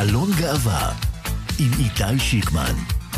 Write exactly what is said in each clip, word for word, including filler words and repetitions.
חלון גאווה עם איתי שיקמן.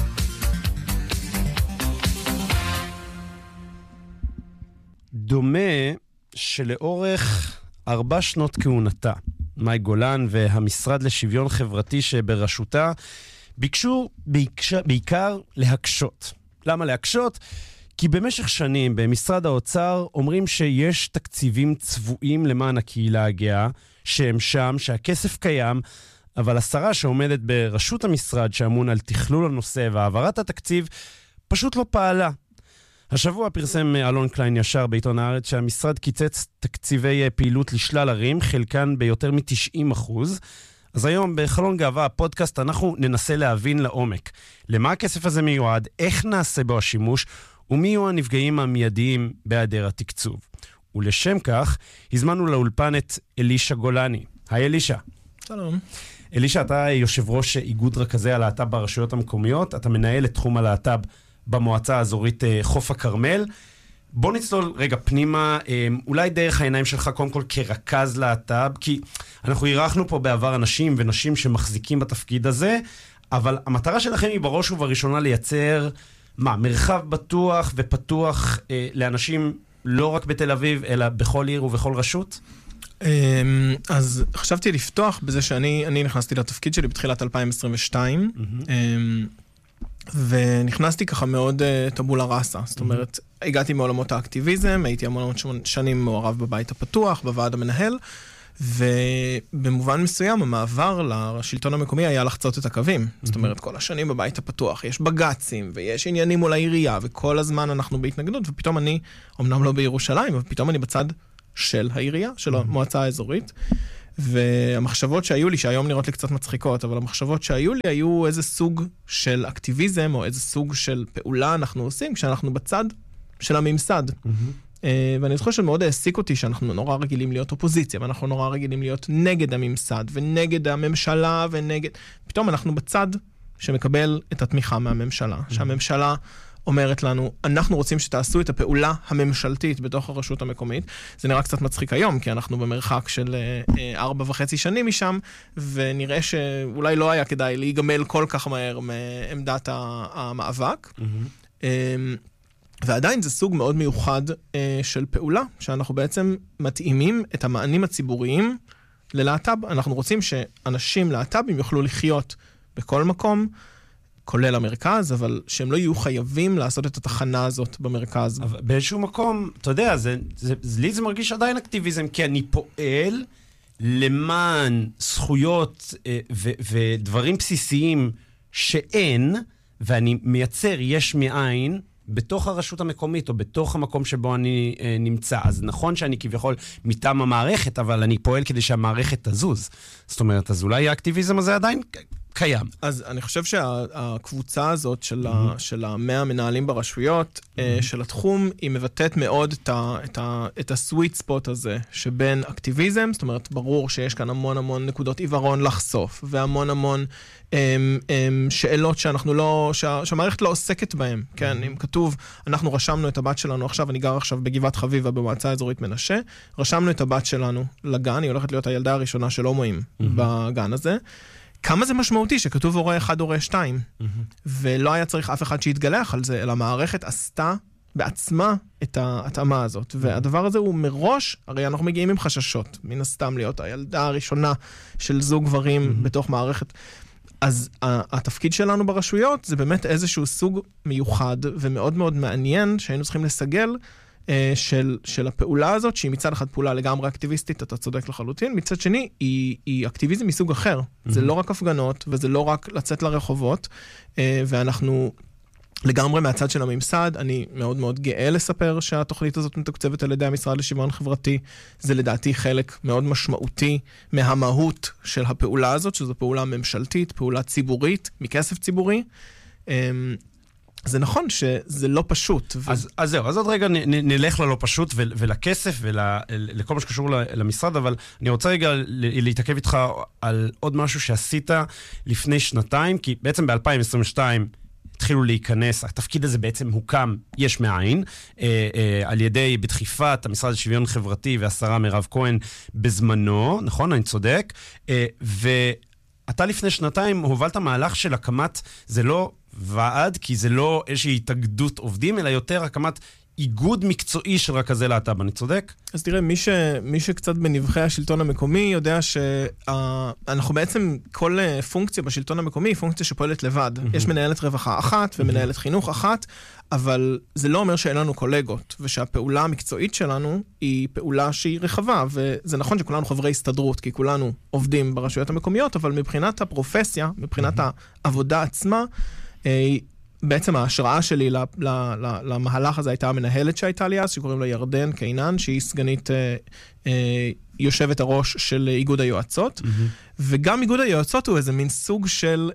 דומה שלאורך ארבע שנות כהונתה, מאי גולן והמשרד לשוויון חברתי שבראשותה ביקשו בעיקר, בעיקר להקשות. למה להקשות? כי במשך שנים במשרד האוצר אומרים שיש תקציבים צבועים למען הקהילה הגאה, שהם שם, שהכסף קיים, אבל השרה שעומדת בראשות המשרד שאמון על תכלול הנושא והעברת התקציב פשוט לא פעלה. השבוע פרסם אלון קליין ישר בעיתון הארץ שהמשרד קיצץ תקציבי פעילות לשלל ערים, חלקן ביותר מ-תשעים אחוז. אז היום בחלון גאווה, הפודקאסט, אנחנו ננסה להבין לעומק למה הכסף הזה מיועד, איך נעשה בו השימוש, ומי יהיו הנפגעים המיידיים בהיעדר התקצוב. ולשם כך, הזמנו לאולפן את אלישע גולני. היי אלישע. שלום. אלישע, אתה יושב ראש איגוד רכזי הלהט"ב ברשויות המקומיות, אתה מנהל את תחום הלהט"ב במועצה האזורית חוף הכרמל. בוא נצלול רגע פנימה, אולי דרך העיניים שלך קודם כל כרכז להט"ב, כי אנחנו עירכנו פה בעבר אנשים ונשים שמחזיקים בתפקיד הזה, אבל המטרה שלכם היא בראש ובראשונה לייצר, מה, מרחב בטוח ופתוח אה, לאנשים לא רק בתל אביב, אלא בכל עיר ובכל רשות? אז חשבתי לפתוח בזה שאני אני נכנסתי לתפקיד שלי בתחילת אלפיים עשרים ושתיים, mm-hmm. ונכנסתי ככה מאוד uh, טבולה ראסה, זאת אומרת, mm-hmm. הגעתי מעולמות האקטיביזם, הייתי המון שנים מעורב בבית הפתוח, בוועד המנהל, ובמובן מסוים המעבר לשלטון המקומי היה לחצות את הקווים, mm-hmm. זאת אומרת, כל השנים בבית הפתוח, יש בגצים, ויש עניינים מול העירייה, וכל הזמן אנחנו בהתנגדות, ופתאום אני, אמנם לא בירושלים, אבל פתאום אני בצד של העירייה, של המועצה האזורית, והמחשבות שהיו לי, שהיום נראות לי קצת מצחיקות, אבל המחשבות שהיו לי היו איזה סוג של אקטיביזם, או איזה סוג של פעולה אנחנו עושים, כשאנחנו בצד של הממסד. Mm-hmm. ואני זוכר שמאוד העסיק אותי שאנחנו נורא רגילים להיות אופוזיציה, ואנחנו נורא רגילים להיות נגד הממסד, ונגד הממשלה, ונגד... פתאום אנחנו בצד שמקבל את התמיכה מהממשלה, mm-hmm. שהממשלה אומרת לנו, אנחנו רוצים שתעשו את הפעולה הממשלתית בתוך הרשות המקומית. זה נראה קצת מצחיק היום, כי אנחנו במרחק של ארבע וחצי שנים משם, ונראה שאולי לא היה כדאי להיגמל כל כך מהר מעמדת המאבק. Mm-hmm. ועדיין זה סוג מאוד מיוחד של פעולה, שאנחנו בעצם מתאימים את המענים הציבוריים ללהט"ב. אנחנו רוצים שאנשים להט"בים יוכלו לחיות בכל מקום, כולל המרכז, אבל שהם לא יהיו חייבים לעשות את התחנה הזאת במרכז. אבל באיזשהו מקום, אתה יודע, זה, זה, זה, לי זה מרגיש עדיין אקטיביזם, כי אני פועל למען זכויות אה, ו, ודברים בסיסיים שאין, ואני מייצר יש מאין, בתוך הרשות המקומית, או בתוך המקום שבו אני אה, נמצא. אז נכון שאני כביכול מטעם המערכת, אבל אני פועל כדי שהמערכת תזוז. זאת אומרת, אז אולי האקטיביזם הזה עדיין קיים. אז אני חושב שהקבוצה הזאת של, mm-hmm. ה, של המאה מנהלים ברשויות, mm-hmm. של התחום, היא מבטאת מאוד את, ה, את, ה, את הסוויט ספוט הזה, שבין אקטיביזם, זאת אומרת, ברור שיש כאן המון המון נקודות עיוורון לחשוף, והמון המון הם, הם, שאלות שאנחנו לא, שה, שהמערכת לא עוסקת בהן. Mm-hmm. כן, אם כתוב, אנחנו רשמנו את הבת שלנו עכשיו, אני גר עכשיו בגבעת חביבה במועצה האזורית מנשה, רשמנו את הבת שלנו לגן, היא הולכת להיות הילדה הראשונה של הומואים mm-hmm. בגן הזה, כמה זה משמעותי שכתוב הורה אחד, הורה שתיים, mm-hmm. ולא היה צריך אף אחד שיתגלח על זה, אלא המערכת עשתה בעצמה את ההתאמה הזאת. Mm-hmm. והדבר הזה הוא מראש, הרי אנחנו מגיעים עם חששות, מן הסתם להיות הילדה הראשונה של זוג גברים mm-hmm. בתוך מערכת. אז התפקיד שלנו ברשויות זה באמת איזשהו סוג מיוחד ומאוד מאוד מעניין שהיינו צריכים לסגל, של, של הפעולה הזאת, שהיא מצד אחד פעולה לגמרי אקטיביסטית, אתה צודק לחלוטין, מצד שני, היא, היא אקטיביזם מסוג אחר. Mm-hmm. זה לא רק הפגנות, וזה לא רק לצאת לרחובות, ואנחנו לגמרי מהצד של הממסד, אני מאוד מאוד גאה לספר שהתוכנית הזאת מתוקצבת על ידי המשרד לשוויון חברתי, זה לדעתי חלק מאוד משמעותי מהמהות של הפעולה הזאת, שזו פעולה ממשלתית, פעולה ציבורית, מכסף ציבורי, זה נכון שזה לא פשוט. אז, אז זהו, אז עוד רגע נ, נ, נלך ללא פשוט ול, ולכסף ולכל מה שקשור למשרד, אבל אני רוצה רגע להתעכב איתך על עוד משהו שעשית לפני שנתיים, כי בעצם ב-אלפיים עשרים ושתיים התחילו להיכנס, התפקיד הזה בעצם הוקם יש מאין, אה, אה, על ידי בדחיפת המשרד לשוויון חברתי והשרה מירב כהן בזמנו, נכון? אני צודק, אה, ו... אתה לפני שנתיים הובלת מהלך של הקמת, זה לא ועד, כי זה לא איזושהי התאגדות עובדים, אלא יותר הקמת איגוד מקצועי של רכזי להט"ב, אני צודק? אז תראה, מי, ש, מי שקצת בנבחי השלטון המקומי יודע שאנחנו בעצם, כל פונקציה בשלטון המקומי היא פונקציה שפועלת לבד. Mm-hmm. יש מנהלת רווחה אחת ומנהלת mm-hmm. חינוך אחת, אבל זה לא אומר שאין לנו קולגות, ושהפעולה המקצועית שלנו היא פעולה שהיא רחבה, וזה נכון שכולנו חברי הסתדרות, כי כולנו עובדים ברשויות המקומיות, אבל מבחינת הפרופסיה, מבחינת mm-hmm. העבודה עצמה, בעצם ההשראה שלי למהלך הזה הייתה המנהלת שהייתה לי אז, שקוראים לה ירדן קינן, שהיא סגנית יושבת הראש של איגוד היועצות, וגם איגוד היועצות הוא איזה מין סוג של,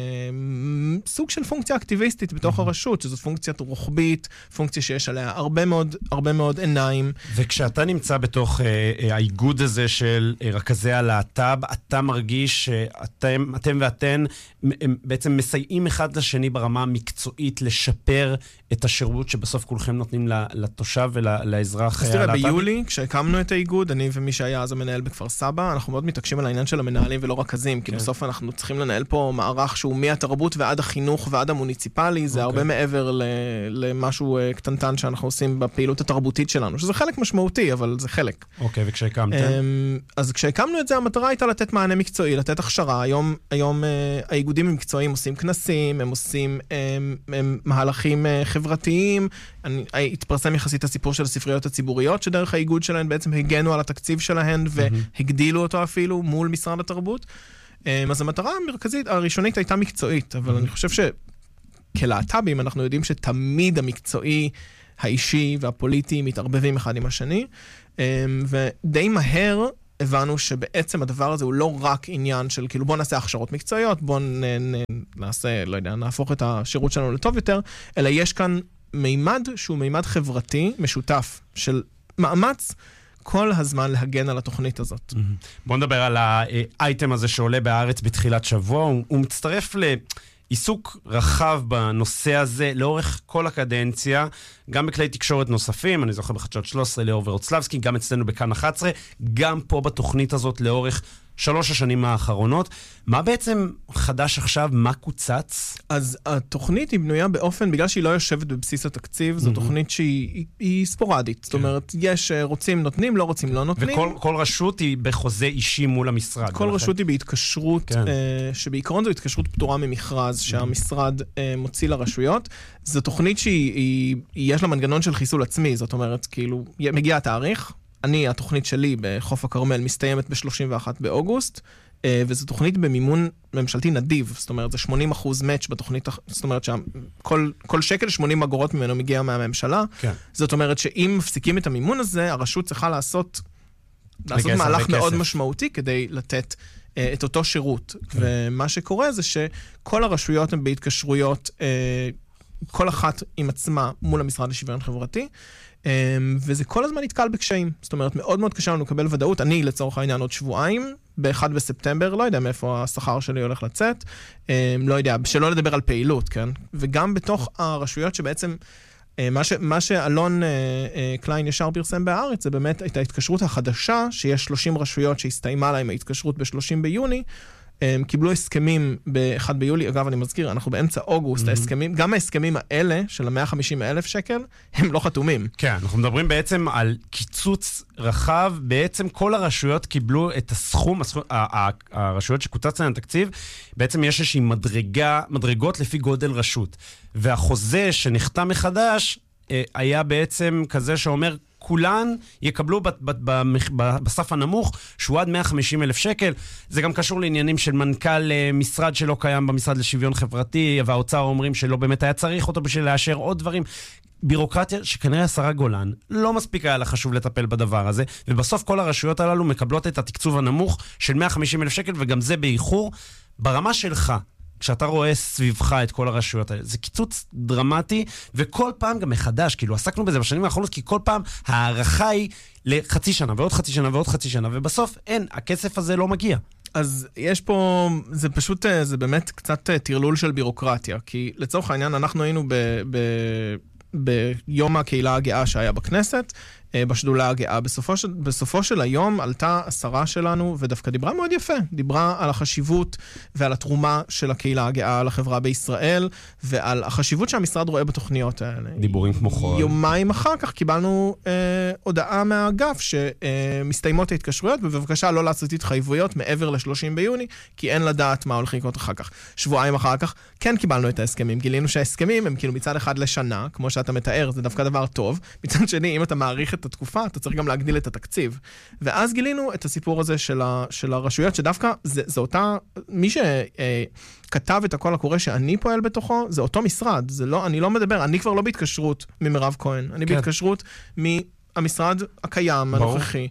סוג של פונקציה אקטיביסטית בתוך הרשות, שזו פונקציה רוחבית, פונקציה שיש עליה הרבה מאוד, הרבה מאוד עיניים. וכשאתה נמצא בתוך האיגוד הזה של רכזי הלהט"ב, אתה מרגיש שאתם, אתם ואתן בעצם מסייעים אחד לשני ברמה המקצועית לשפר את השירות שבסוף כולכם נותנים לתושב ולאזרח הלהט"ב? אז תראה, ביולי, כשהקמנו את האיגוד, אני ומי שהיה אז המנהל בכפר סבא, אנחנו מאוד מתעקשים על העניין של המנהלים ולא רכזים, כי בסוף אנחנו צריכים לנהל פה מערך שהוא מהתרבות ועד החינוך ועד המוניציפלי, זה הרבה מעבר למשהו קטנטן שאנחנו עושים בפעילות התרבותית שלנו, שזה חלק משמעותי, אבל זה חלק. אוקיי, וכשהקמתם? אז כשהקמנו את זה, המטרה הייתה לתת מענה מקצועי, לתת הכשרה. היום, היום האיגודים המקצועיים עושים כנסים, הם עושים מהלכים חברתיים. אני, התפרסם יחסית הסיפור של הספריות הציבוריות, שדרך האיגוד שלהן בעצם הגנו על התקציב שלהן, והגדילו אותו אפילו מול משרד התרבות. אז המטרה המרכזית, הראשונית הייתה מקצועית, אבל אני חושב שכלהט"בים אנחנו יודעים שתמיד המקצועי, האישי והפוליטי מתערבבים אחד עם השני, ודי מהר הבנו שבעצם הדבר הזה הוא לא רק עניין של, כאילו בוא נעשה הכשרות מקצועיות, בוא נ, נ, נעשה, לא יודע, נהפוך את השירות שלנו לטוב יותר, אלא יש כאן מימד שהוא מימד חברתי משותף של מאמץ כל הזמן להגן על התוכנית הזאת. בוא נדבר על האייטם הזה שעולה בארץ בתחילת שבוע, הוא, הוא מצטרף לעיסוק רחב בנושא הזה לאורך כל הקדנציה, גם בכלי תקשורת נוספים, אני זוכר בחדשות שלוש עשרה לאור ורוצלבסקי, גם אצלנו בכאן אחת עשרה, גם פה בתוכנית הזאת לאורך שלוש השנים האחרונות. מה בעצם חדש עכשיו? מה קוצץ? אז התוכנית היא בנויה באופן, בגלל שהיא לא יושבת בבסיס התקציב, זו תוכנית שהיא היא ספורדית. זאת אומרת, יש רוצים נותנים, לא רוצים לא נותנים. וכל רשות היא בחוזה אישי מול המשרד. כל רשות היא בהתקשרות, שבעיקרון זו התקשרות פטורה ממכרז, שהמשרד מוציא לרשויות. זו תוכנית שיש לה מנגנון של חיסול עצמי, זאת אומרת, כאילו, מגיע התאריך, אני, התוכנית שלי בחוף הכרמל מסתיימת ב-שלושים ואחד באוגוסט, וזו תוכנית במימון ממשלתי נדיב, זאת אומרת, זה שמונים אחוז מאץ' בתוכנית, זאת אומרת שכל כל שקל שמונים אגורות ממנו מגיע מהממשלה, כן. זאת אומרת שאם מפסיקים את המימון הזה, הרשות צריכה לעשות, לעשות מהלך מאוד כסף. משמעותי כדי לתת uh, את אותו שירות. כן. ומה שקורה זה שכל הרשויות הן בהתקשרויות, uh, כל אחת עם עצמה מול המשרד לשוויון חברתי, וזה כל הזמן נתקל בקשיים. זאת אומרת, מאוד מאוד קשה לנו לקבל ודאות. אני, לצורך העניין, עוד שבועיים, ב-אחד בספטמבר, לא יודע מאיפה השכר שלי הולך לצאת, לא יודע, שלא לדבר על פעילות, כן? וגם בתוך הרשויות שבעצם, מה, ש, מה שאלון קליין ישר פרסם בארץ, זה באמת את ההתקשרות החדשה, שיש שלושים רשויות שהסתיימה להם ההתקשרות ב-שלושים ביוני, הם קיבלו הסכמים ב-אחד ביולי, אגב, אני מזכיר, אנחנו באמצע אוגוסט, ההסכמים, גם ההסכמים האלה של ה-מאה וחמישים אלף שקל, הם לא חתומים. כן, אנחנו מדברים בעצם על קיצוץ רחב, בעצם כל הרשויות קיבלו את הסכום, הרשויות שקוצץ להן תקציב, בעצם יש איזושהי מדרגה, מדרגות לפי גודל רשות. והחוזה שנחתם מחדש, היה בעצם כזה שאומר, כולן יקבלו בסף הנמוך, שהוא עד מאה וחמישים אלף שקל. זה גם קשור לעניינים של מנכ"ל משרד שלא קיים במשרד לשוויון חברתי, והאוצר אומרים שלא באמת היה צריך אותו בשביל לאשר עוד דברים. בירוקרטיה שכנראה השרה גולן לא מספיק היה לה חשוב לטפל בדבר הזה, ובסוף כל הרשויות הללו מקבלות את התקצוב הנמוך של מאה וחמישים אלף שקל, וגם זה באיחור. ברמה שלך, כשאתה רואה סביבך את כל הרשויות האלה, זה קיצוץ דרמטי, וכל פעם גם מחדש, כאילו עסקנו בזה בשנים האחרונות, כי כל פעם הערכה היא לחצי שנה, ועוד חצי שנה, ועוד חצי שנה, ובסוף אין, הכסף הזה לא מגיע. אז יש פה, זה פשוט, זה באמת קצת תרלול של בירוקרטיה, כי לצורך העניין אנחנו היינו ב... ב ביום הקהילה הגאה שהיה בכנסת, בשדולה הגאה. בסופו של, בסופו של היום עלתה השרה שלנו, ודווקא דיברה מאוד יפה, דיברה על החשיבות ועל התרומה של הקהילה הגאה לחברה בישראל, ועל החשיבות שהמשרד רואה בתוכניות האלה. דיבורים כמו חול. יומיים אחר כך קיבלנו אה, הודעה מהאגף שמסתיימות ההתקשרויות, ובבקשה לא לעשות התחייבויות מעבר ל-שלושים ביוני, כי אין לדעת מה הולך לקרות אחר כך. שבועיים אחר כך כן קיבלנו את ההסכמים, גילינו שההסכמים הם כאילו מצד אחד לשנה, כמו שאתה מתאר, זה דווקא דבר טוב. מצד שני, אם אתה מעריך את התקופה, אתה צריך גם להגדיל את התקציב. ואז גילינו את הסיפור הזה של, ה, של הרשויות, שדווקא זה, זה אותה, מי שכתב את הכל הקורא שאני פועל בתוכו, זה אותו משרד. זה לא, אני לא מדבר, אני כבר לא בהתקשרות ממרב כהן, אני כן. בהתקשרות מהמשרד הקיים, הנוכחי.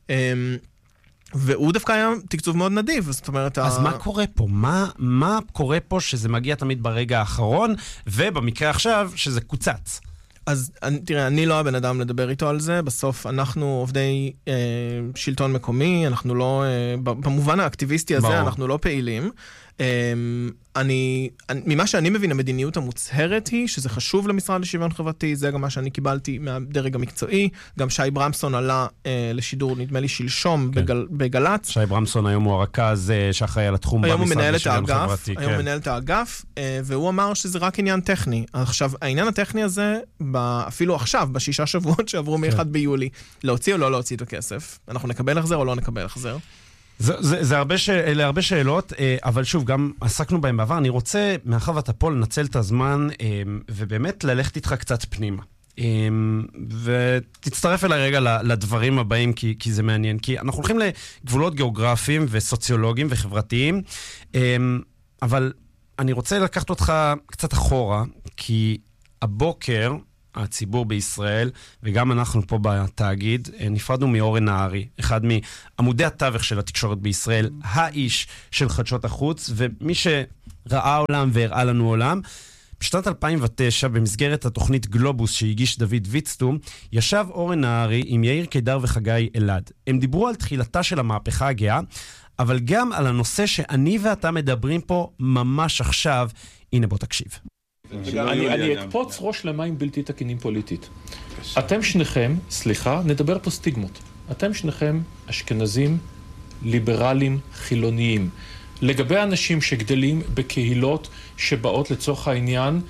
והוא דווקא היה תקצוב מאוד נדיב, זאת אומרת... אז ה... מה קורה פה? מה, מה קורה פה שזה מגיע תמיד ברגע האחרון, ובמקרה עכשיו שזה קוצץ? אז תראה, אני לא הבן אדם לדבר איתו על זה, בסוף אנחנו עובדי אה, שלטון מקומי, אנחנו לא, אה, במובן האקטיביסטי הזה, ברור. אנחנו לא פעילים. אה, אני, ממה שאני מבין, המדיניות המוצהרת היא שזה חשוב למשרד לשוויון חברתי, זה גם מה שאני קיבלתי מהדרג המקצועי, גם שי ברמסון עלה אה, לשידור, נדמה לי שלשום, כן. בגל, בגלץ. שי ברמסון היום הוא הרכז שאחראי על התחום במשרד לשוויון חברתי. היום הוא מנהל את האגף, אה, והוא אמר שזה רק עניין טכני. עכשיו, העניין הטכני הזה, אפילו עכשיו, בשישה שבועות שעברו כן. מ-אחד ביולי, להוציא או לא להוציא את הכסף, אנחנו נקבל החזר או לא נקבל החזר? זה, זה, זה הרבה ש... אלה הרבה שאלות, אבל שוב, גם עסקנו בהם בעבר. אני רוצה, מאחר ואתה פה, לנצל את הזמן, ובאמת ללכת איתך קצת פנימה. ותצטרף אליי רגע לדברים הבאים, כי, כי זה מעניין. כי אנחנו הולכים לגבולות גיאוגרפיים וסוציולוגיים וחברתיים, אבל אני רוצה לקחת אותך קצת אחורה, כי הבוקר... הציבור בישראל, וגם אנחנו פה בתאגיד, נפרדנו מאורן נהרי, אחד מעמודי התווך של התקשורת בישראל, האיש של חדשות החוץ, ומי שראה עולם והראה לנו עולם. בשנת אלפיים ותשע, במסגרת התוכנית גלובוס שהגיש דוד ויצטום, ישב אורן נהרי עם יאיר קידר וחגי אלעד. הם דיברו על תחילתה של המהפכה הגאה, אבל גם על הנושא שאני ואתה מדברים פה ממש עכשיו. הנה בוא תקשיב. אני אקפוץ ראש למים בלתי תקינים פוליטית. אתם שניכם, סליחה, נדבר פה סטיגמות. אתם שניכם אשכנזים, ליברלים, חילוניים. לגבי אנשים שגדלים בקהילות שבאות לצורך העניין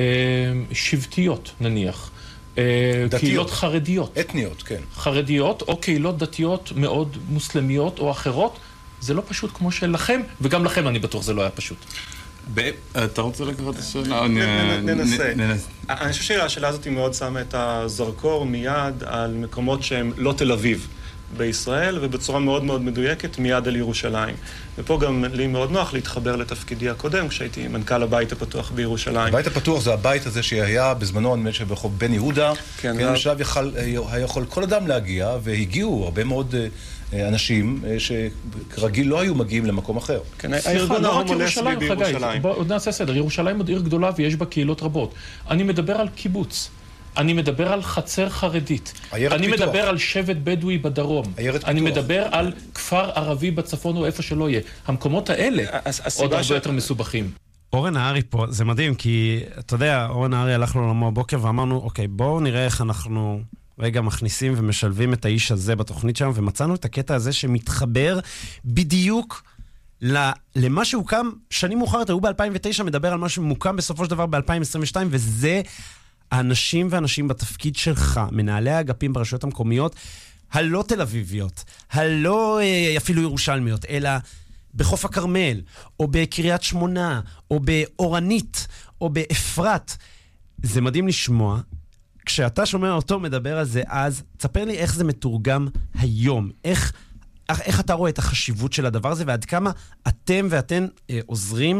שבטיות, נניח. קהילות חרדיות. אתניות, כן. חרדיות או קהילות דתיות מאוד מוסלמיות או אחרות. זה לא פשוט כמו שלכם, וגם לכם אני בטוח זה לא היה פשוט. אתה רוצה לקחת את השאלה? ננסה. אני חושב שהשאלה הזאת היא מאוד שמה את הזרקור מיד על מקומות שהם לא תל אביב בישראל, ובצורה מאוד מאוד מדויקת מיד על ירושלים. ופה גם לי מאוד נוח להתחבר לתפקידי הקודם, כשהייתי מנכ"ל הבית הפתוח בירושלים. הבית הפתוח זה הבית הזה שהיה בזמנו, אני חושב, ברחוב בן יהודה, כן, עכשיו היה יכול כל אדם להגיע, והגיעו הרבה מאוד... אנשים שכרגיל לא היו מגיעים למקום אחר. כן, הארגון ההומו לסבי בירושלים. בואו נעשה סדר. ירושלים עוד עיר גדולה ויש בה קהילות רבות. אני מדבר על קיבוץ. אני מדבר על חצר חרדית. אני מדבר על שבט בדואי בדרום. אני מדבר על כפר ערבי בצפון או איפה שלא יהיה. המקומות האלה עוד הרבה יותר מסובכים. אורן נהרי פה, זה מדהים, כי אתה יודע, אורן נהרי הלך לו לעמו הבוקר ואמרנו, אוקיי, בואו נראה איך אנחנו... רגע מכניסים ומשלבים את האיש הזה בתוכנית שלנו, ומצאנו את הקטע הזה שמתחבר בדיוק למה שהוקם שנים מאוחרת. הוא ב-אלפיים ותשע מדבר על מה שמוקם בסופו של דבר ב-אלפיים עשרים ושתיים, וזה האנשים ואנשים בתפקיד שלך, מנהלי האגפים ברשויות המקומיות, הלא תל אביביות, הלא אפילו ירושלמיות, אלא בחוף הכרמל, או בקריית שמונה, או באורנית, או באפרת. זה מדהים לשמוע. כשאתה שומע אותו מדבר על זה, אז תספר לי איך זה מתורגם היום, איך, איך אתה רואה את החשיבות של הדבר הזה, ועד כמה אתם ואתן אה, עוזרים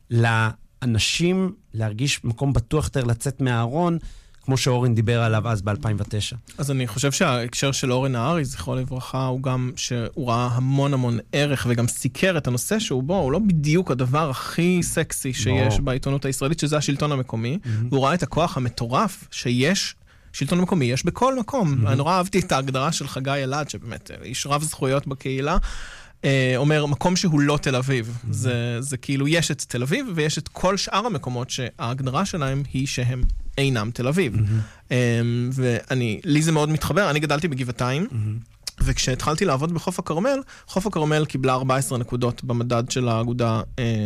לאנשים להרגיש מקום בטוח יותר לצאת מהארון, כמו שאורן דיבר עליו אז ב-אלפיים ותשע. אז אני חושב שההקשר של אורן נהרי, זכרו לברכה, הוא גם שהוא ראה המון המון ערך, וגם סיקר את הנושא שהוא בו, הוא לא בדיוק הדבר הכי סקסי שיש בעיתונות הישראלית, שזה השלטון המקומי, והוא ראה את הכוח המטורף שיש, שלטון מקומי יש בכל מקום. אני נורא אהבתי את ההגדרה של חגי אלעד, שבאמת איש רב זכויות בקהילה, אומר, מקום שהוא לא תל אביב. זה, זה כאילו, יש את תל אביב, ויש את כל שאר המקומות שההגדרה שלהם היא שהם אינם תל אביב. ואני, לי זה מאוד מתחבר, אני גדלתי בגבעתיים, וכשהתחלתי לעבוד בחוף הכרמל, חוף הכרמל קיבלה ארבע עשרה נקודות במדד של האגודה,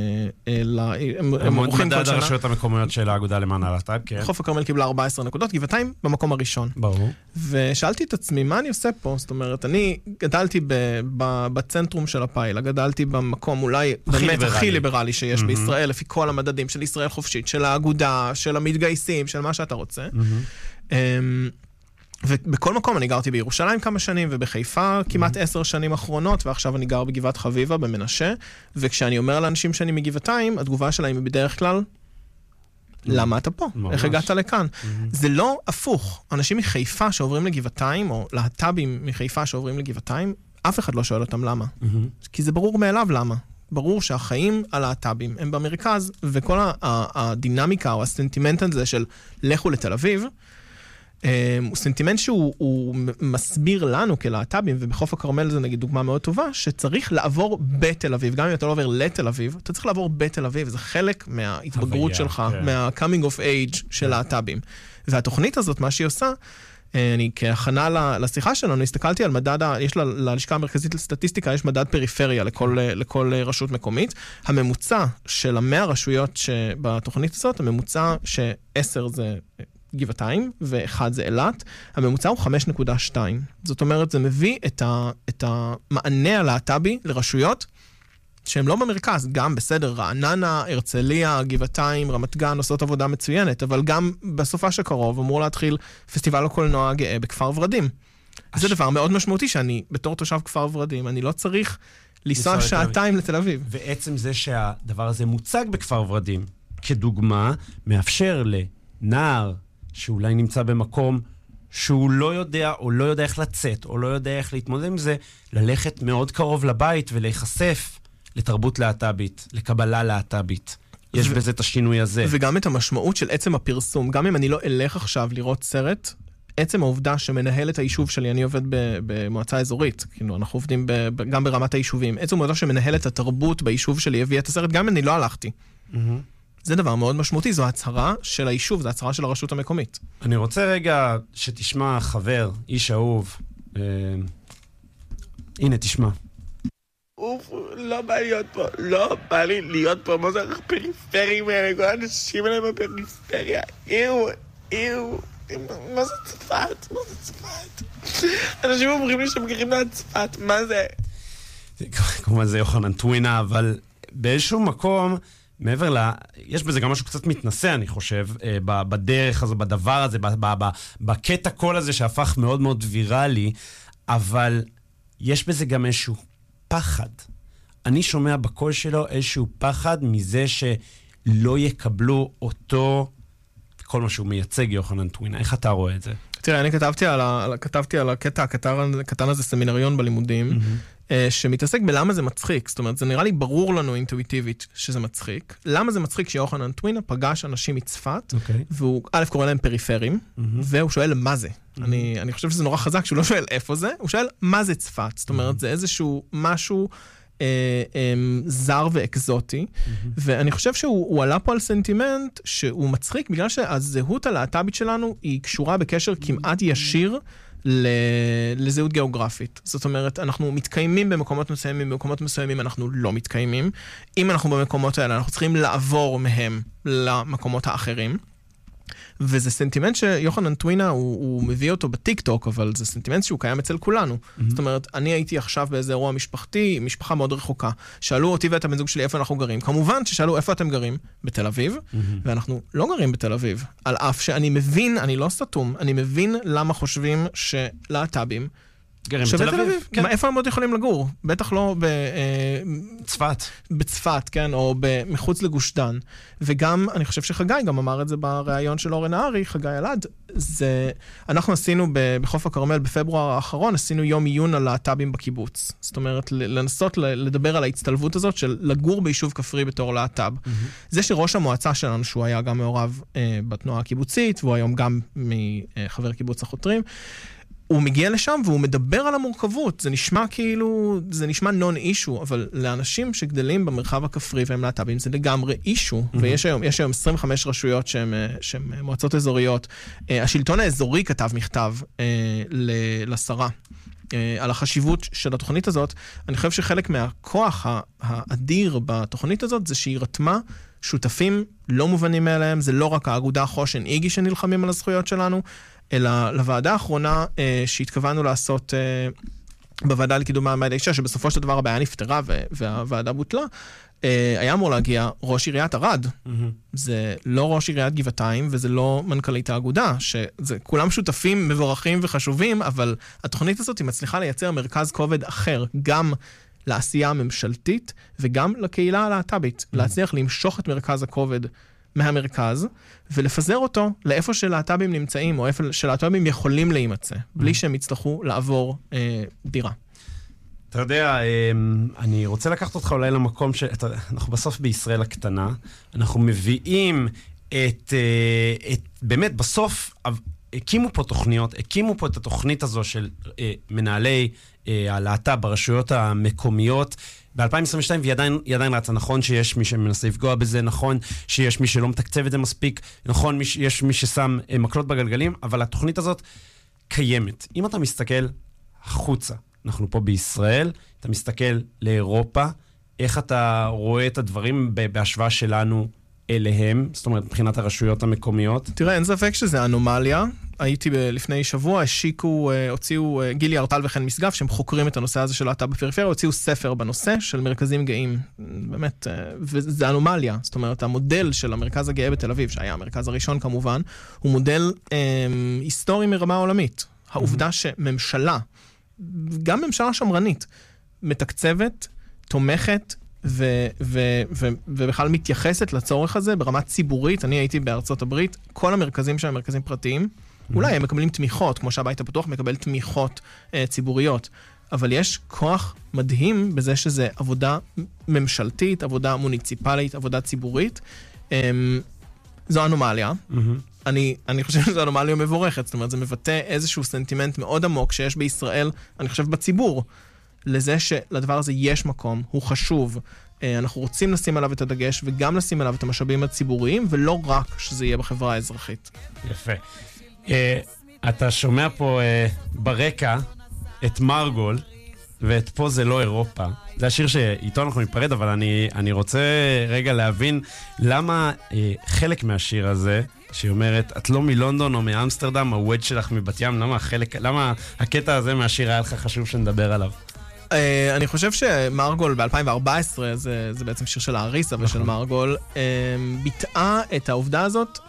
מדד הרשויות המקומיות של האגודה למען הלהט"ב, כן. חוף הכרמל קיבלה ארבע עשרה נקודות, גבעתיים במקום הראשון. ברור. ושאלתי את עצמי, מה אני עושה פה? זאת אומרת, אני גדלתי בצנטרום של הפיילה, גדלתי במקום אולי באמת הכי ליברלי שיש בישראל, לפי כל המדדים של ישראל חופשית, של האגודה, של המתגייסים, של מה שאתה רוצה. ובכל מקום אני גרתי בירושלים כמה שנים, ובחיפה כמעט עשר שנים אחרונות, ועכשיו אני גר בגבעת חביבה, במנשה, וכשאני אומר לאנשים שאני מגבעתיים, התגובה שלהם היא בדרך כלל, למה אתה פה? איך הגעת לכאן? זה לא הפוך. אנשים מחיפה שעוברים לגבעתיים, או להט"בים מחיפה שעוברים לגבעתיים, אף אחד לא שואל אותם למה. כי זה ברור מאליו למה. ברור שהחיים הלהט"בים הם במרכז, וכל הדינמיקה או הסנטימנט הזה של לכו לתל אביב, הוא סנטימנט שהוא מסביר לנו כלהט"בים, ובחוף הכרמל זה נגיד דוגמה מאוד טובה, שצריך לעבור בתל אביב, גם אם אתה לא עובר לתל אביב, אתה צריך לעבור בתל אביב, זה חלק מההתבגרות שלך, מה-coming of age של להט"בים. והתוכנית הזאת, מה שהיא עושה, אני כהכנה לשיחה שלנו, הסתכלתי על מדד, יש ללשכה המרכזית לסטטיסטיקה, יש מדד פריפריה לכל, לכל רשות מקומית. הממוצע של המאה רשויות שבתוכנית הזאת, הממוצע שעשר זה גבעתיים, ואחד זה אילת, הממוצע הוא חמש נקודה שתיים. זאת אומרת, זה מביא את, ה, את המענה הלהט"בי לרשויות שהם לא במרכז, גם בסדר, רעננה, הרצליה, גבעתיים, רמת גן, עושות עבודה מצוינת, אבל גם בסופה שקרוב אמור להתחיל פסטיבל הקולנוע הגאה בכפר ורדים. הש... זה דבר מאוד משמעותי שאני, בתור תושב כפר ורדים, אני לא צריך לנסוע שעתיים לתל אביב. ועצם זה שהדבר הזה מוצג בכפר ורדים, כדוגמה, מאפשר לנער שאולי נמצא במקום שהוא לא יודע, או לא יודע איך לצאת, או לא יודע איך להתמודד עם זה, ללכת מאוד קרוב לבית ולהיחשף לתרבות להט"בית, לקבלה להט"בית. יש ו... בזה את השינוי הזה. וגם את המשמעות של עצם הפרסום. גם אם אני לא אלך עכשיו לראות סרט, עצם העובדה שמנהל את היישוב שלי, אני עובד במועצה אזורית, כאילו אנחנו עובדים ב... גם ברמת היישובים, עצם העובדה שמנהל את התרבות ביישוב שלי הביא את הסרט, גם אם אני לא הלכתי. Mm-hmm. זה דבר מאוד משמעותי, זו הצהרה של היישוב, זו הצהרה של הרשות המקומית. אני רוצה רגע שתשמע חבר, איש אהוב. אה... הנה, תשמע. אוף, לא בא להיות פה, לא בא לי להיות פה, מה זה פריפרים האלה, כל האנשים האלה בפריפריה, איו, איו, מה זה צפת? מה זה צפת? אנשים אומרים לי שהם גרים להצפת, מה זה? כמובן זה יוחנן טווינה, אבל באיזשהו מקום, מעבר ל... יש בזה גם משהו קצת מתנסה, אני חושב, בדרך הזו, בדבר הזה, בקטע קול הזה שהפך מאוד מאוד ויראלי, אבל יש בזה גם איזשהו פחד. אני שומע בקול שלו איזשהו פחד מזה שלא יקבלו אותו, כל מה שהוא מייצג, יוחנן טווינה. איך אתה רואה את זה? תראה, אני כתבתי על, ה, כתבתי על הקטע הקטן, הקטן הזה סמינריון בלימודים, mm-hmm. שמתעסק בלמה זה מצחיק. זאת אומרת, זה נראה לי ברור לנו אינטואיטיבית שזה מצחיק. למה זה מצחיק שיוחנן טווינה פגש אנשים מצפת, okay. והוא א' קורא להם פריפרים, mm-hmm. והוא שואל מה זה. Mm-hmm. אני, אני חושב שזה נורא חזק שהוא לא שואל איפה זה, הוא שואל מה זה צפת. זאת אומרת, mm-hmm. זה איזשהו משהו אה, אה, זר ואקזוטי, mm-hmm. ואני חושב שהוא עלה פה על סנטימנט שהוא מצחיק, בגלל שהזהות הלהט"בית שלנו היא קשורה בקשר כמעט ישיר, לזהות גיאוגרפית. זאת אומרת, אנחנו מתקיימים במקומות מסוימים, במקומות מסוימים אנחנו לא מתקיימים. אם אנחנו במקומות האלה, אנחנו צריכים לעבור מהם למקומות האחרים. וזה סנטימנט שיוחנן טווינה, הוא, הוא מביא אותו בטיק-טוק, אבל זה סנטימנט שהוא קיים אצל כולנו. Mm-hmm. זאת אומרת, אני הייתי עכשיו באיזה אירוע משפחתי, משפחה מאוד רחוקה. שאלו אותי ואת הבן זוג שלי איפה אנחנו גרים. כמובן ששאלו איפה אתם גרים? בתל אביב. Mm-hmm. ואנחנו לא גרים בתל אביב. על אף שאני מבין, אני לא סתום, אני מבין למה חושבים שלהט"בים שווה תל אביב. כן. איפה הם עוד יכולים לגור? בטח לא בצפת. בצפת, כן, או מחוץ לגוש דן. וגם, אני חושב שחגי גם אמר את זה בריאיון של אורן נהרי, חגי אלעד, זה, אנחנו עשינו בחוף הכרמל בפברואר האחרון, עשינו יום עיון על להט"בים בקיבוץ. זאת אומרת, לנסות לדבר על ההצטלבות הזאת של לגור ביישוב כפרי בתור להט"ב. Mm-hmm. זה שראש המועצה שלנו, שהוא היה גם מעורב אה, בתנועה הקיבוצית, והוא היום גם מחבר קיבוץ החותרים, הוא מגיע לשם והוא מדבר על המורכבות, זה נשמע כאילו, זה נשמע נון אישו, אבל לאנשים שגדלים במרחב הכפרי והם להט"בים, זה לגמרי אישו, mm-hmm. ויש היום, יש היום עשרים וחמש רשויות שהן, שהן מועצות אזוריות. השלטון האזורי כתב מכתב לשרה על החשיבות של התוכנית הזאת. אני חושב שחלק מהכוח האדיר בתוכנית הזאת זה שהיא רתמה שותפים לא מובנים מאליהם, זה לא רק האגודה חושן איגי שנלחמים על הזכויות שלנו, אלא לוועדה האחרונה אה, שהתכוונו לעשות אה, בוועדה לקידום מעמד האישה, שבסופו של דבר הבעיה נפתרה והוועדה בוטלה, אה, היה אמור להגיע ראש עיריית ערד. Mm-hmm. זה לא ראש עיריית גבעתיים, וזה לא מנכ"לית האגודה, שזה כולם שותפים מבורכים וחשובים, אבל התוכנית הזאת היא מצליחה לייצר מרכז כובד אחר, גם לעשייה הממשלתית, וגם לקהילה הלהט"בית, mm-hmm. להצליח למשוך את מרכז הכובד מהמרכז, ולפזר אותו לאיפה שלהט"בים נמצאים, או איפה שלהט"בים יכולים להימצא, בלי שהם יצטרכו לעבור אה, דירה. אתה יודע, אה, אני רוצה לקחת אותך אולי למקום שאנחנו בסוף בישראל הקטנה, אנחנו מביאים את, אה, את באמת, בסוף הקימו פה תוכניות, הקימו פה את התוכנית הזו של אה, מנהלי אה, הלהט"ב ברשויות המקומיות, ב-אלפיים עשרים ושתיים, והיא עדיין, עדיין רצה, נכון שיש מי שמנסה לפגוע בזה, נכון שיש מי שלא מתקצב את זה מספיק, נכון יש מי ששם מקלות בגלגלים, אבל התוכנית הזאת קיימת. אם אתה מסתכל החוצה, אנחנו פה בישראל, אתה מסתכל לאירופה, איך אתה רואה את הדברים בהשוואה שלנו אליהם, זאת אומרת, מבחינת הרשויות המקומיות? תראה, אין ספק שזה אנומליה. הייתי לפני שבוע, השיקו, הוציאו גילי ארטל וכן משגב, שהם חוקרים את הנושא הזה של להט"ב בפריפריה, הוציאו ספר בנושא של מרכזים גאים. באמת, וזה אנומליה. זאת אומרת, המודל של המרכז הגאה בתל אביב, שהיה המרכז הראשון כמובן, הוא מודל אה, היסטורי מרמה עולמית. העובדה שממשלה, גם ממשלה שמרנית, מתקצבת, תומכת, ו- ו- ו- ובכלל מתייחסת לצורך הזה ברמה ציבורית. אני הייתי בארצות הברית, כל המרכזים שהם מרכזים פרטיים, אולי הם מקבלים תמיכות, כמו שהבית הפתוח מקבל תמיכות אה, ציבוריות, אבל יש כוח מדהים בזה שזה עבודה ממשלתית, עבודה מוניציפלית, עבודה ציבורית. אה, זו אנומליה. Mm-hmm. אני, אני חושב שזו אנומליה מבורכת, זאת אומרת, זה מבטא איזשהו סנטימנט מאוד עמוק שיש בישראל, אני חושב בציבור, לזה שלדבר הזה יש מקום, הוא חשוב, אנחנו רוצים לשים עליו את הדגש, וגם לשים עליו את המשאבים הציבוריים, ולא רק שזה יהיה בחברה האזרחית. יפה. אתה שומע פה ברקע את מרגול, ואת פה זה לא אירופה. זה השיר שאיתו אנחנו ניפרד, אבל אני, אני רוצה רגע להבין למה חלק מהשיר הזה, שהיא אומרת, את לא מלונדון או מאמסטרדם, הווד שלך מבת ים, למה, החלק, למה הקטע הזה מהשיר היה לך חשוב שנדבר עליו? Uh, אני חושב שמרגול ב-אלפיים וארבע עשרה, זה, זה בעצם שיר של האריסה ושל מרגול, uh, ביטאה את העובדה הזאת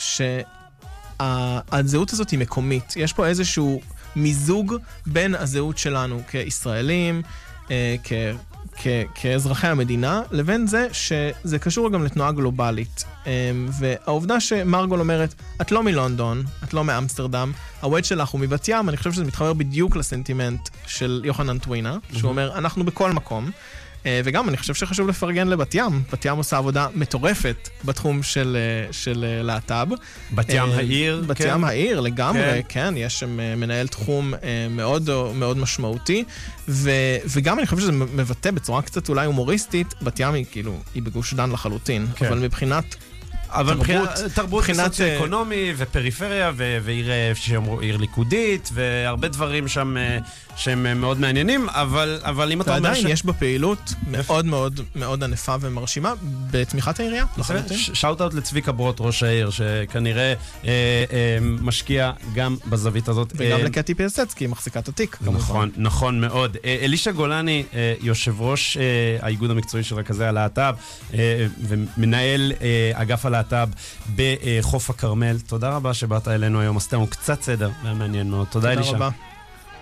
שהזהות הזאת היא מקומית. יש פה איזשהו מיזוג בין הזהות שלנו כישראלים, uh, כ... כאזרחי המדינה, לבין זה שזה קשור גם לתנועה גלובלית. והעובדה שמרגול אומרת, את לא מלונדון, את לא מאמסטרדם, הווד שלך הוא מבת ים, אני חושב שזה מתחבר בדיוק לסנטימנט של יוחנן טווינה, שהוא אומר, אנחנו בכל מקום. וגם אני חושב שחשוב לפרגן לבת ים. בת ים עושה עבודה מטורפת בתחום של, של להט"ב. בת ים העיר. בת ים העיר, לגמרי, כן. יש שם מנהל תחום מאוד, מאוד משמעותי. ו, וגם אני חושב שזה מבטא בצורה קצת אולי הומוריסטית, בת ים היא כאילו, היא בגוש דן לחלוטין. כן. אבל מבחינת... אבל מבחינת תרבות סוציו-אקונומי ופריפריה ועיר עיר ליכודית והרבה דברים שם שהם מאוד מעניינים, אבל אבל אם אתה אומר עדיין יש בפעילות מאוד מאוד מאוד ענפה ומרשימה בתמיכת העירייה. שאוט אאוט לצביקה ברוט, ראש העיר, שכנראה משקיע גם בזווית הזאת, וגם לקטי פיאסצקי, מחזיקת התיק. נכון, נכון מאוד. אלישע גולני, יושב ראש האיגוד המקצועי של רכזי הלהט"ב ומנהל אגף הלהט"ב בחוף הכרמל, תודה רבה שבאת אלינו היום, עשית לנו קצת סדר, היה מעניין מאוד. תודה אלישע.